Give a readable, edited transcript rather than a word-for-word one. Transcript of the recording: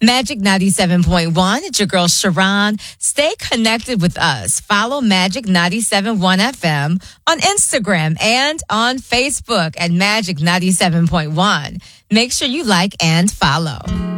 Magic 97.1. It's your girl, Sharon. Stay connected with us. Follow Magic 97.1 FM on Instagram and on Facebook at Magic 97.1. Make sure you like and follow.